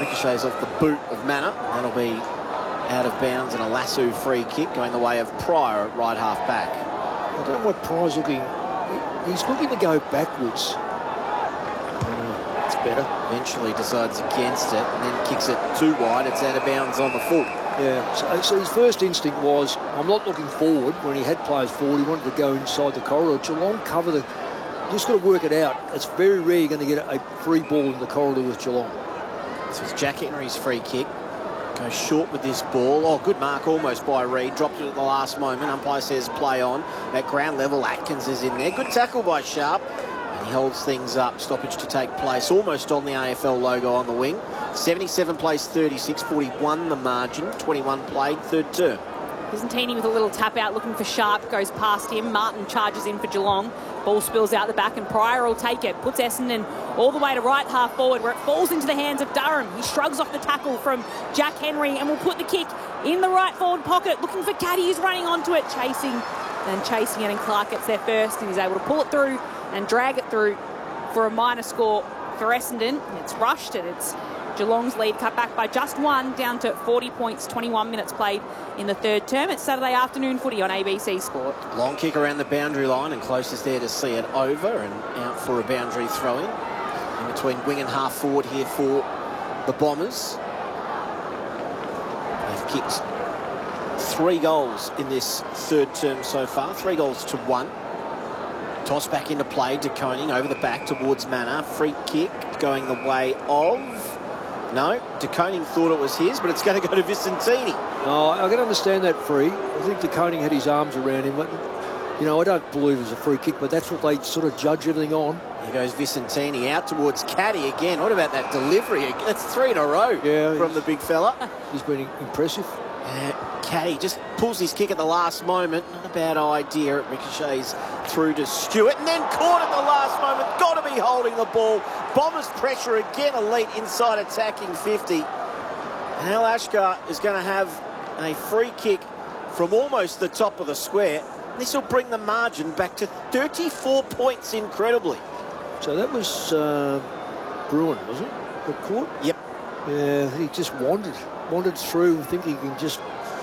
Ricochets off the boot of Manor. That'll be out of bounds and a lasso free kick going the way of Pryor at right half back. I don't know what Pryor's looking. He's looking to go backwards. It's better. Eventually decides against it and then kicks it too wide. It's out of bounds on the full. Yeah, so his first instinct was, I'm not looking forward. When he had players forward, he wanted to go inside the corridor. Geelong cover the... Just got to work it out. It's very rare you're going to get a free ball in the corridor with Geelong. So it's Jack Henry's free kick. Goes short with this ball. Oh, good mark almost by Reid. Dropped it at the last moment. Umpire says play on. At ground level, Atkins is in there. Good tackle by Sharp. And he holds things up. Stoppage to take place almost on the AFL logo on the wing. 77 plays 36, 41 the margin. 21 played, third term. Visentini with a little tap out looking for Sharp. Goes past him. Martin charges in for Geelong. Ball spills out the back and Pryor will take it. Puts Essendon all the way to right half forward where it falls into the hands of Durham. He shrugs off the tackle from Jack Henry and will put the kick in the right forward pocket. Looking for Caddy who's running onto it. Chasing it, and Clark gets there first and he's able to pull it through and drag it through for a minor score for Essendon. It's rushed and it's Geelong's lead cut back by just one, down to 40 points, 21 minutes played in the third term. It's Saturday afternoon footy on ABC Sport. Long kick around the boundary line and closest there to see it over and out for a boundary throw-in. In between wing and half forward here for the Bombers. They've kicked 3 goals in this third term so far, 3 goals to 1. Toss back into play, De Koning over the back towards Manor. Free kick going the way of... No, De Koning thought it was his, but it's going to go to Visentini. No, I can understand that free. I think De Koning had his arms around him. But, you know, I don't believe it was a free kick, but that's what they sort of judge everything on. Here goes Visentini out towards Caddy again. What about that delivery? That's 3 in a row from the big fella. He's been impressive. Caddy just pulls his kick at the last moment. Not a bad idea. It ricochets through to Stewart and then caught at the last moment. Got to be holding the ball. Bombers pressure again, elite inside attacking 50. And Al Ashkar is going to have a free kick from almost the top of the square. This will bring the margin back to 34 points incredibly. So that was Bruin, was it? The court? Yep. Yeah, he just wandered through. I think he can just...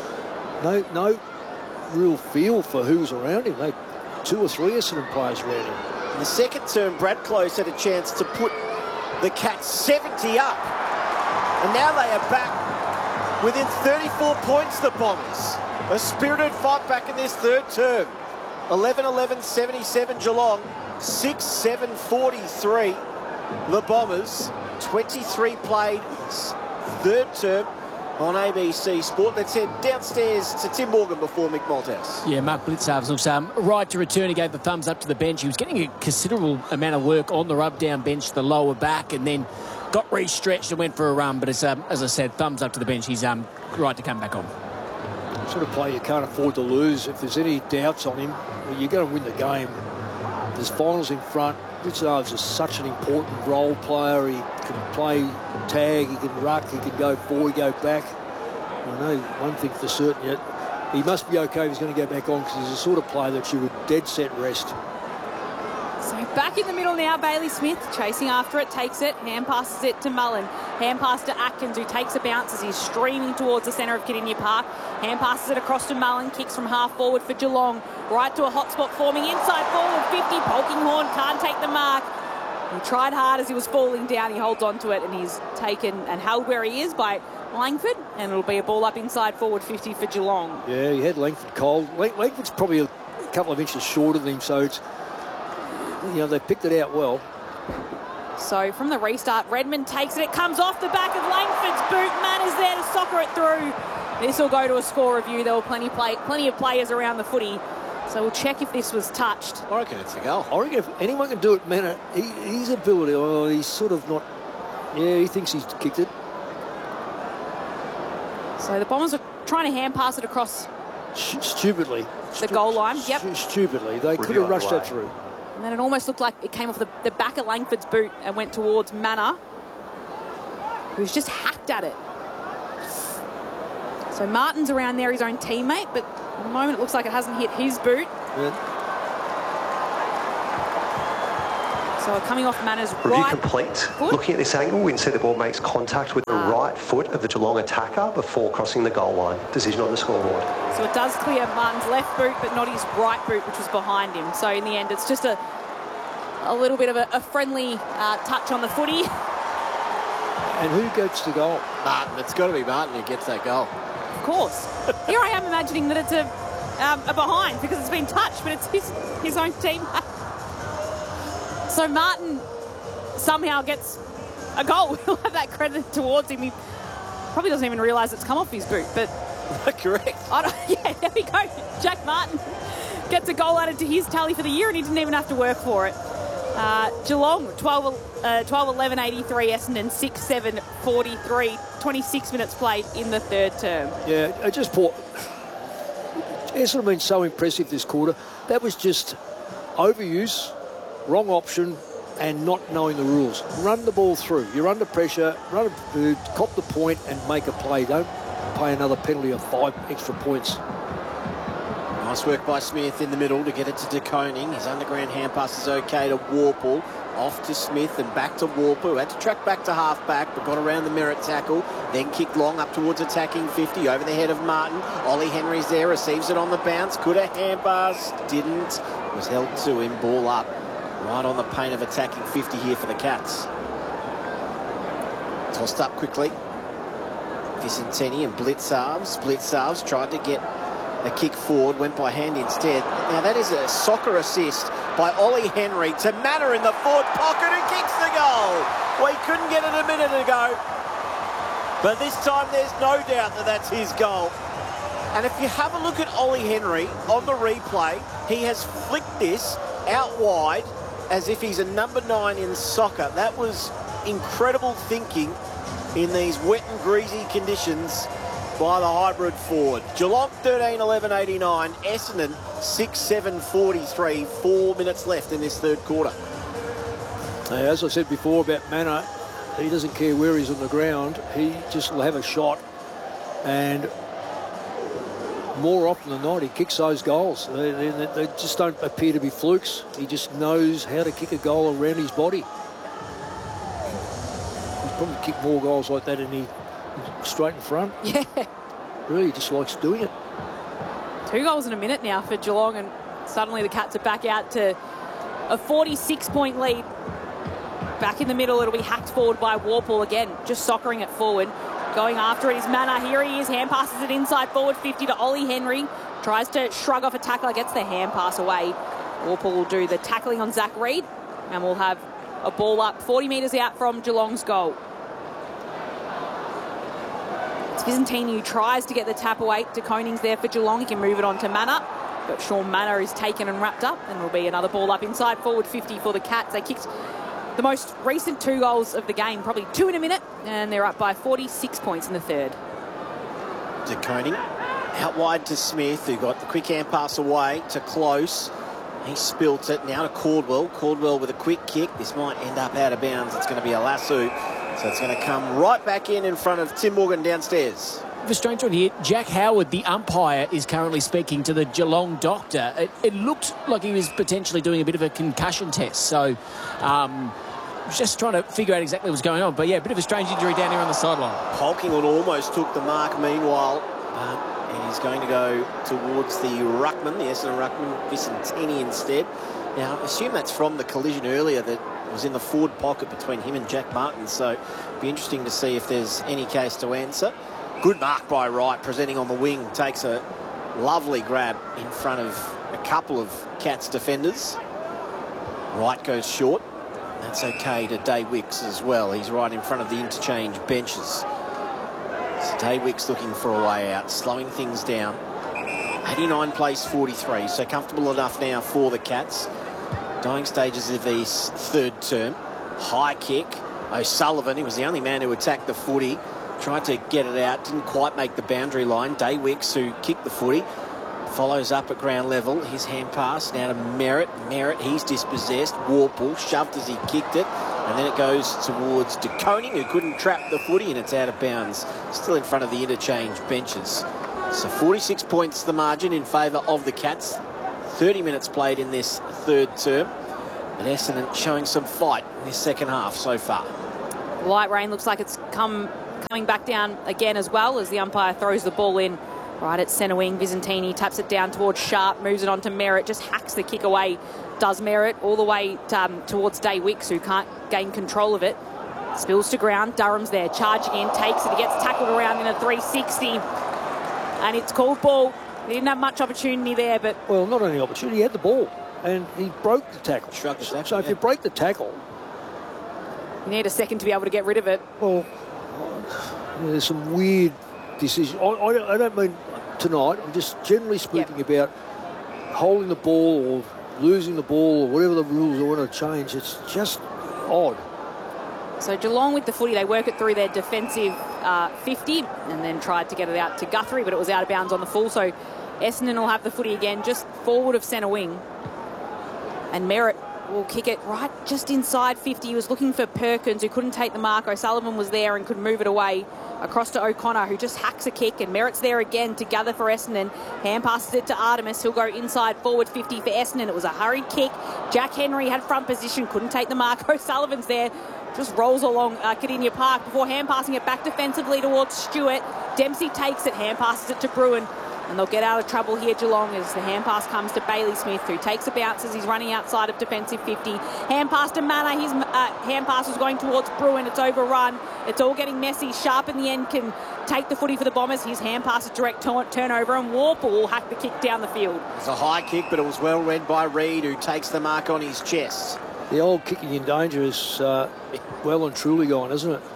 No real feel for who's around him. 2 or 3 Essendon players around him. In the second term, Brad Close had a chance to put the Cats 70 up. And now they are back within 34 points, the Bombers. A spirited fight back in this third term. 11-11, 77 Geelong. 6-7, 43. The Bombers. 23 played third term on ABC Sport. Let's head downstairs to Tim Morgan before Mick Malthouse. Yeah, Mark Blitzarves looks right to return. He gave the thumbs up to the bench. He was getting a considerable amount of work on the rub-down bench, the lower back, and then got re-stretched and went for a run. But as I said, thumbs up to the bench. He's right to come back on. Sort of play you can't afford to lose. If there's any doubts on him, well, you're going to win the game. There's finals in front. Blitzarves is such an important role player. He can play tag, he can ruck, he can go forward, go back. I know one thing for certain yet. He must be okay if he's going to go back on, because he's the sort of player that you would dead set rest. So back in the middle now, Bailey Smith chasing after it, takes it, hand passes it to Mullen. Hand pass to Atkins, who takes a bounce as he's streaming towards the centre of Kardinia Park. Hand passes it across to Mullen, kicks from half forward for Geelong. Right to a hot spot forming inside forward 50. Polkinghorne can't take the mark. He tried hard as he was falling down. He holds on to it and he's taken and held where he is by Langford, and it'll be a ball up inside forward 50 for Geelong. Yeah, he had Langford cold. Langford's probably a couple of inches shorter than him, so it's, you know, they picked it out well. So from the restart, Redmond takes it. It comes off the back of Langford's boot. Manners there to soccer it through. This will go to a score review. There were plenty of players around the footy. So we'll check if this was touched. I reckon it's a goal. I reckon if anyone can do it, man, his ability, he's sort of not... Yeah, he thinks he's kicked it. So the Bombers are trying to hand pass it across stupidly. The goal line. Yep. Stupidly. They could have rushed that through. And then it almost looked like it came off the back of Langford's boot and went towards Manor, who's just hacked at it. So Martin's around there, his own teammate, but at the moment it looks like it hasn't hit his boot. Yeah. So So coming off Manners Review right complete. foot. Looking at this angle, we can see the ball makes contact with the right foot of the Geelong attacker before crossing the goal line. Decision on the scoreboard. So it does clear Martin's left boot, but not his right boot, which was behind him. So in the end, it's just a little bit of a friendly touch on the footy. And who gets the goal? Martin. It's got to be Martin who gets that goal. Of course. Here I am imagining that it's a behind because it's been touched, but it's his own team. So Martin somehow gets a goal. We'll have that credit towards him. He probably doesn't even realise it's come off his boot, but... Correct. Yeah, there we go. Jack Martin gets a goal added to his tally for the year and he didn't even have to work for it. Geelong, 12-11-83, Essendon 6-7-43, 26 minutes played in the third term. Yeah, Essendon have been so impressive this quarter. That was just overuse, wrong option, and not knowing the rules. Run the ball through. You're under pressure, cop the point and make a play. Don't pay another penalty of 5 extra points. Nice work by Smith in the middle to get it to De Koning. His underground hand pass is okay to Warple. Off to Smith and back to Warple, who had to track back to half-back, but got around the Merritt tackle. Then kicked long up towards attacking 50, over the head of Martin. Ollie Henry's there, receives it on the bounce. Could have hand pass, didn't. Was held to him, ball up. Right on the paint of attacking 50 here for the Cats. Tossed up quickly. Vicentini and Blitzarves. Blitzarves tried to get a kick forward, went by hand instead. Now that is a soccer assist by Ollie Henry to Manor in the forward pocket who kicks the goal. We couldn't get it a minute ago, but this time there's no doubt that that's his goal. And if you have a look at Ollie Henry on the replay, he has flicked this out wide as if he's a number 9 in soccer. That was incredible thinking in these wet and greasy conditions by the hybrid forward. Geelong 13-11-89, Essendon 6-7-43, 4 minutes left in this third quarter. As I said before about Manor, he doesn't care where he's on the ground. He just will have a shot, and more often than not, he kicks those goals. They just don't appear to be flukes. He just knows how to kick a goal around his body. He's probably kicked more goals like that straight in front. Yeah. Really just likes doing it. 2 goals in a minute now for Geelong, and suddenly the Cats are back out to a 46-point lead. Back in the middle, it'll be hacked forward by Warple again, just soccering it forward. Going after it is Manor. Here he is, hand passes it inside forward 50 to Ollie Henry. Tries to shrug off a tackler, gets the hand pass away. Warple will do the tackling on Zach Reid, and we'll have a ball up 40 metres out from Geelong's goal. It's Vicentini who tries to get the tap away. De Koning's there for Geelong. He can move it on to Manor, but Sean Manor is taken and wrapped up, and will be another ball up inside forward 50 for the Cats. They kicked the most recent 2 goals of the game, probably 2 in a minute, and they're up by 46 points in the third. De Koning out wide to Smith, who got the quick hand pass away to Close. He spilt it now to Caldwell. Caldwell with a quick kick. This might end up out of bounds. It's going to be a lasso. So it's going to come right back in front of Tim Morgan downstairs. The strange one here, Jack Howard, the umpire, is currently speaking to the Geelong doctor. It looked like he was potentially doing a bit of a concussion test. So just trying to figure out exactly what's going on. But, yeah, a bit of a strange injury down here on the sideline. Polkinghorne almost took the mark meanwhile. And he's going to go towards the ruckman, the Essendon ruckman, Vicentini instead. Now, I assume that's from the collision earlier that was in the forward pocket between him and Jack Martin. So it'll be interesting to see if there's any case to answer. Good mark by Wright, presenting on the wing. Takes a lovely grab in front of a couple of Cats defenders. Wright goes short. That's okay to Day Wicks as well. He's right in front of the interchange benches. So Day Wicks looking for a way out, slowing things down. 89 plays 43, so comfortable enough now for the Cats. Dying stages of his third term. High kick. O'Sullivan, he was the only man who attacked the footy. Tried to get it out, didn't quite make the boundary line. Day Wicks, who kicked the footy, follows up at ground level. His hand pass now to Merritt. Merritt, he's dispossessed. Warple shoved as he kicked it. And then it goes towards De Koning, who couldn't trap the footy, and it's out of bounds. Still in front of the interchange benches. So 46 points the margin in favour of the Cats. 30 minutes played in this third term. And Essendon showing some fight in this second half so far. Light rain looks like it's coming back down again as well as the umpire throws the ball in right at centre wing. Visentini taps it down towards Sharp, moves it on to Merritt, just hacks the kick away. Does Merritt all the way towards Day Wicks, who can't gain control of it. Spills to ground. Durham's there, charging in, takes it. He gets tackled around in a 360. And it's called ball. He didn't have much opportunity there, but... Well, not only opportunity, he had the ball. And he broke the tackle. Shrugged the tackle, so if you break the tackle... You need a second to be able to get rid of it. Well, there's some weird decisions. I don't mean tonight. I'm just generally speaking about holding the ball or losing the ball or whatever the rules I want to change. It's just odd. So Geelong with the footy, they work it through their defensive 50 and then tried to get it out to Guthrie, but it was out of bounds on the full. So Essendon will have the footy again just forward of centre wing. And Merritt will kick it right just inside 50. He was looking for Perkins, who couldn't take the mark. O'Sullivan was there and could move it away across to O'Connor, who just hacks a kick. And Merritt's there again to gather for Essendon. Hand passes it to Artemis. He'll go inside forward 50 for Essendon. It was a hurried kick. Jack Henry had front position, couldn't take the mark. O'Sullivan's there. Just rolls along Kardinia Park before hand passing it back defensively towards Stewart. Dempsey takes it, hand passes it to Bruin. And they'll get out of trouble here, Geelong, as the hand pass comes to Bailey Smith, who takes a bounce as he's running outside of defensive 50. Hand pass to Manor. His hand pass was going towards Bruin. It's overrun. It's all getting messy. Sharp in the end can take the footy for the Bombers. His hand pass is direct turnover, and Warple will hack the kick down the field. It's a high kick, but it was well read by Reid, who takes the mark on his chest. The old kicking in danger is well and truly gone, isn't it?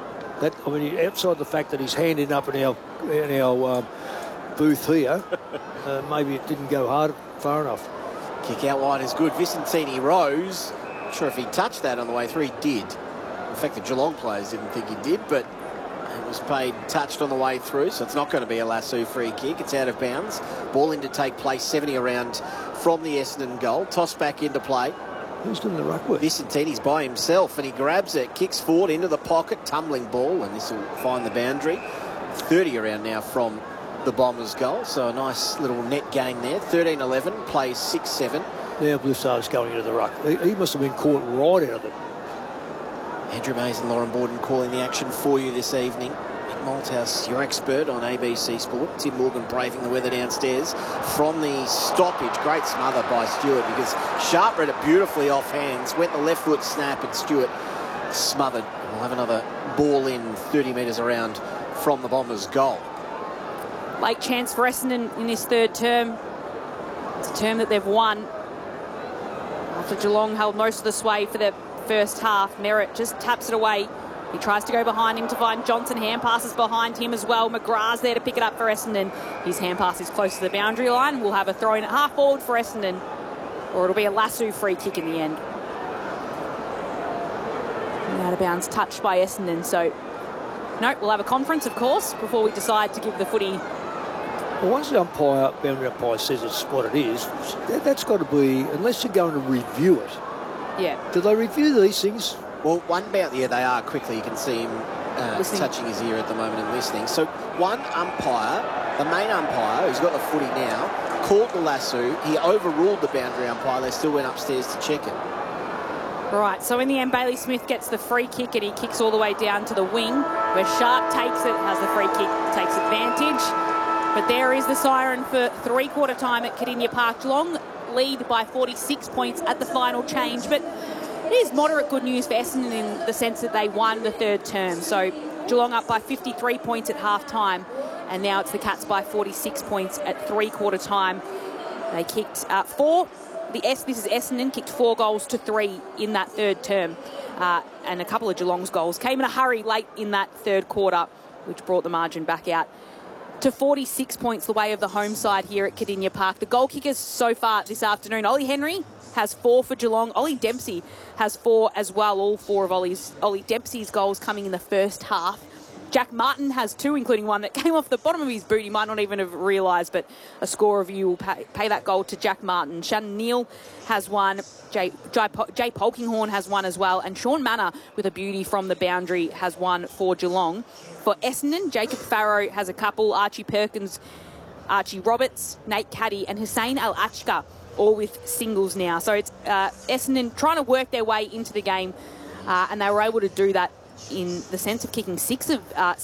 Outside the fact that he's handing up in our booth here, maybe it didn't go far enough. Kick out wide is good. Vicentini rose. Not sure if he touched that on the way through. He did. In fact, the Geelong players didn't think he did, but it was touched on the way through, so it's not going to be a Lasso free kick. It's out of bounds. Ball in to take place, 70 around from the Essendon goal. Toss back into play. Who's doing the ruck work? Vicentini's by himself, and he grabs it, kicks forward into the pocket, tumbling ball, and this will find the boundary. 30 around now from the Bombers' goal, so a nice little net gain there. 13-11, plays 6-7. Now Blussard's going into the ruck. He must have been caught right out of it. Andrew Mays and Lauren Borden calling the action for you this evening. Nick Malthouse, your expert on ABC Sport. Tim Morgan braving the weather downstairs from the stoppage. Great smother by Stewart, because Sharp read it beautifully off hands, went the left foot snap, and Stewart smothered. We'll have another ball in 30 metres around from the Bombers' goal. Late chance for Essendon in this third term. It's a term that they've won. After Geelong held most of the sway for the first half, Merritt just taps it away. He tries to go behind him to find Johnson. Hand passes behind him as well. McGrath's there to pick it up for Essendon. His hand pass is close to the boundary line. We'll have a throw in at half forward for Essendon, or it'll be a Lasso free kick in the end. And out of bounds, touched by Essendon. So, no, we'll have a conference, of course, before we decide to give the footy. Well, once the boundary umpire says it's what it is, that's got to be, unless you're going to review it. Yeah. Do they review these things? Well, one bout, yeah, they are quickly. You can see him touching his ear at the moment and listening. So one umpire, the main umpire, who's got the footy now, called the lasso. He overruled the boundary umpire. They still went upstairs to check it. Right, so in the end, Bailey Smith gets the free kick, and he kicks all the way down to the wing, where Sharp takes it, has the free kick, takes advantage. But there is the siren for three-quarter time at Kardinia Park. Geelong lead by 46 points at the final change, but it is moderate good news for Essendon in the sense that they won the third term. So Geelong up by 53 points at half-time, and now it's the Cats by 46 points at three-quarter time. They kicked this is Essendon, kicked 4 goals to 3 in that third term, and a couple of Geelong's goals came in a hurry late in that third quarter, which brought the margin back out to 46 points, the way of the home side here at Kardinia Park. The goal kickers so far this afternoon: Ollie Henry has 4 for Geelong. Ollie Dempsey has 4 as well. All 4 of Ollie Dempsey's goals coming in the first half. Jack Martin has 2, including one that came off the bottom of his boot. He might not even have realised, but a score review will pay that goal to Jack Martin. Shannon Neal has 1. Jay Polkinghorn has 1 as well. And Sean Manor, with a beauty from the boundary, has 1 for Geelong. For Essendon, Jacob Farrow has a couple. Archie Perkins, Archie Roberts, Nate Caddy, and Hussein Al-Achka or with singles now. So it's Essendon trying to work their way into the game, and they were able to do that in the sense of kicking 6 of